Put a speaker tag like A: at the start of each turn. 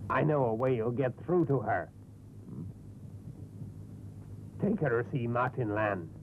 A: I know a way you'll get through to her. Take her to see Martin Land.